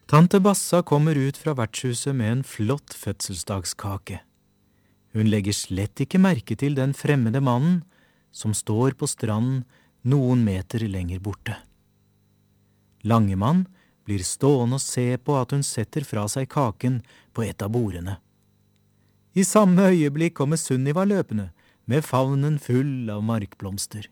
Tante Bassa kommer ut fra vertshuset med en flott fødselsdagskake. Hun legger slett ikke merke til den fremmede mannen som står på stranden noen meter lenger borte. Langemann blir stående og se på at hun setter fra seg kaken på et av bordene. I samme øyeblikk kommer Sunniva løpende, med favnen full av markblomster.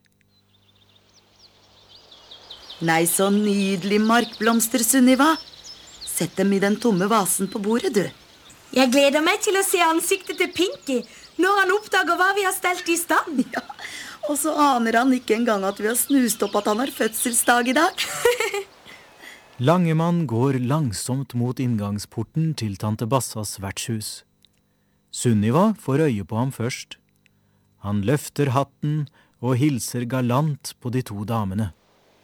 Nei, så nydelig markblomster, Sunniva. Sett dem i den tomme vasen på bordet, du. Jeg gleder meg til å se ansiktet til Pinky når han oppdager hva vi har stelt i stand. Ja, og så aner han ikke engang at vi har snust opp at han har fødselsdag i dag. Langemann går langsomt mot inngangsporten til tante Bassas vertshus. Sunniva får øye på ham først. Han løfter hatten og hilser galant på de to damene.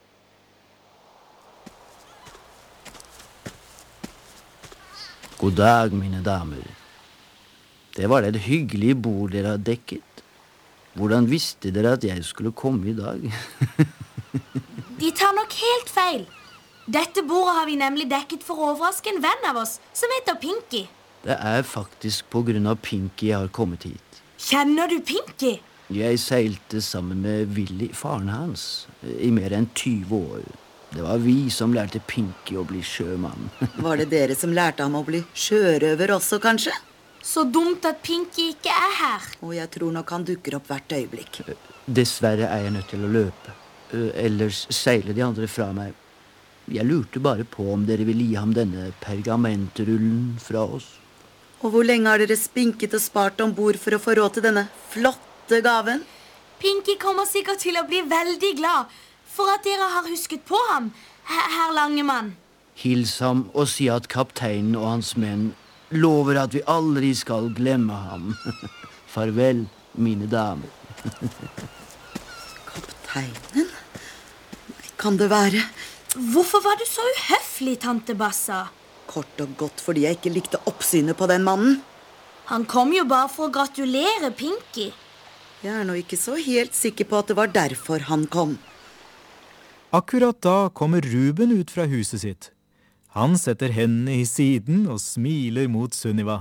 God dag, mine damer. Det var et hyggelig bord dere har dekket. Hvordan visste dere at jeg skulle komme i dag? De tar nok helt feil. Dette bordet har vi nemlig dekket for å overraske en venn av oss, som heter Pinky. Det er faktisk på grunn av Pinky jeg har kommet hit. Kjenner du Pinky? Jeg seilte sammen med Willy, faren hans, i mer enn 20 år. Det var vi som lærte Pinky å bli sjømann. Var det dere som lærte ham å bli sjørøver også, kanskje? Så dumt at Pinky ikke er her. Og jeg tror nok han dukker opp hvert øyeblikk. Dessverre er jeg nødt til å løpe. Ellers seiler de andre fra meg. Jeg lurte bare på om dere ville gi ham denne pergamentrullen fra oss. Og hvor lenge har dere spinket og spart ombord for å få råd til denne flotte gaven? Pinky kommer sikkert til å bli veldig glad for at dere har husket på ham, herr Langemann. Hils ham og si at kapteinen og hans menn lover at vi aldri skal glemme ham. Farvel, mine damer. Kapteinen? Kan det være? Hvorfor var du så uhøflig, tante Bassa? Kort og godt fordi jeg ikke likte oppsynet på den mannen. Han kom jo bare for å gratulere Pinky. Jeg er nå ikke så helt sikker på at det var derfor han kom. Akkurat da kommer Ruben ut fra huset sitt. Han setter hendene i siden og smiler mot Sunniva.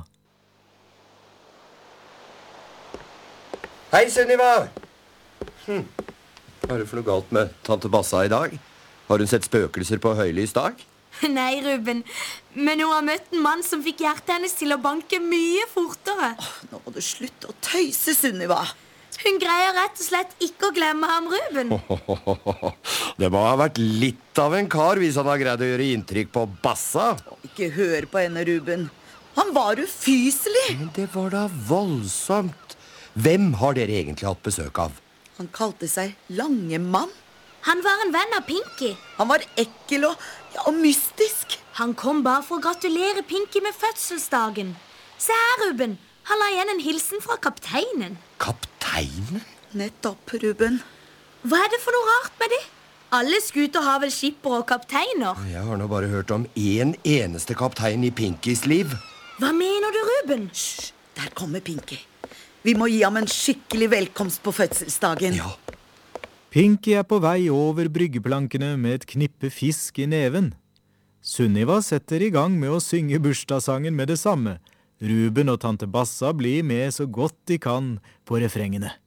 Hei, Sunniva! Hva er det for noe galt med tante Bassa i dag? Har hun sett spøkelser på høylys dag? Nei, Ruben, men hun har møtt en mann som fikk hjertet hennes til å banke mye fortere. Nå må du slutte å tøyse, Sunniva. Hun greier rett og slett ikke å glemme ham, Ruben. Det må ha vært litt av en kar hvis han har greid å gjøre inntrykk på Bassa. Ikke hør på henne, Ruben. Han var ufyselig. Men det var da voldsomt. Hvem har dere egentlig hatt besøk av? Han kalte seg Langemann. Han var en venn av Pinky. Han var ekkel og mystisk. Han kom bare for å gratulere Pinky med fødselsdagen. Se her, Ruben. Han la igjen en hilsen fra kapteinen. Kapteinen? Nettopp, Ruben. Hva er det for noe rart med det? Alle skuter har vel skipper og kapteiner. Jeg har nå bare hørt om en eneste kaptein i Pinkys liv. Hva mener du, Ruben? Hysj, der kommer Pinky. Vi må gi ham en skikkelig velkomst på fødselsdagen. Ja. Pinky er på vei over bryggeplankene med et knippe fisk i neven. Sunniva setter i gang med å synge bursdagssangen med det samme. Ruben og tante Bassa blir med så godt de kan på refrengene.